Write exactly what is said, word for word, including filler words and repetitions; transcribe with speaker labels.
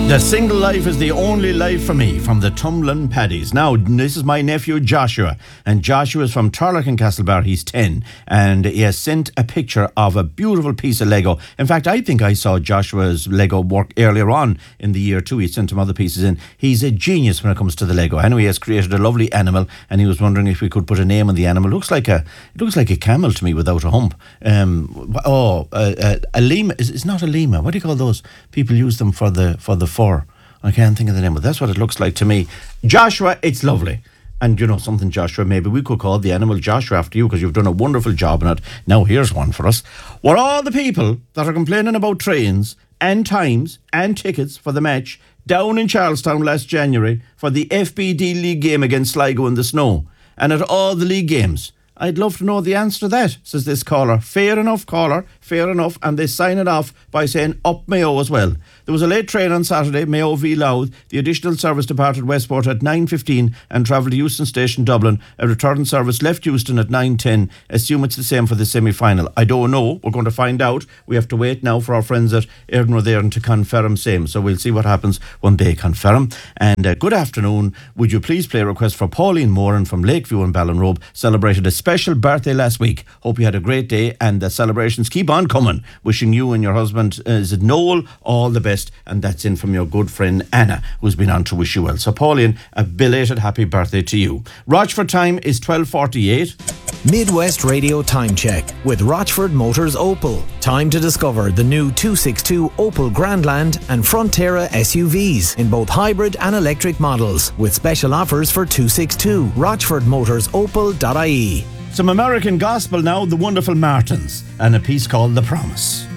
Speaker 1: The single life is the only life for me, from the Tumbling Paddies. Now, this is my nephew Joshua, and Joshua is from Turlock in Castlebar. He's ten, and he has sent a picture of a beautiful piece of Lego. In fact, I think I saw Joshua's Lego work earlier on in the year too. He sent some other pieces in. He's a genius when it comes to the Lego. Anyway, he has created a lovely animal, and he was wondering if we could put a name on the animal. It looks like a, it looks like a camel to me without a hump. Um, oh, uh, uh, a lemur. It's not a lemur. What do you call those? People use them for the for the fur. I can't think of the name, but that's what it looks like to me. Joshua, it's lovely. And you know something, Joshua, maybe we could call the animal Joshua after you, because you've done a wonderful job on it. Now here's one for us. What all the people that are complaining about trains and times and tickets for the match down in Charlestown last January for the F B D League game against Sligo in the snow, and at all the league games, I'd love to know the answer to that, says this caller. Fair enough, caller, fair enough. And they sign it off by saying up Mayo as well. There was a late train on Saturday, Mayo v Louth. The additional service departed Westport at nine fifteen and travelled to Euston Station, Dublin. A return service left Euston at nine ten. Assume it's the same for the semi-final. I don't know. We're going to find out. We have to wait now for our friends at Éireann Rothéarn to confirm same. So we'll see what happens when they confirm. And uh, good afternoon. Would you please play a request for Pauline Moran from Lakeview in Ballinrobe? Celebrated a special birthday last week. Hope you had a great day, and the celebrations keep on coming. Wishing you and your husband, uh, is it Noel, all the best. And that's in from your good friend Anna, who's been on to wish you well. So Pauline, a belated happy birthday to you. Rochford time is twelve forty-eight.
Speaker 2: Midwest Radio Time Check with Rochford Motors Opel. Time to discover the new two sixty-two Opel Grandland and Frontera S U Vs in both hybrid and electric models, with special offers for two sixty-two. rochford motors opel dot I E.
Speaker 1: Some American gospel now, the wonderful Martins, and a piece called The Promise.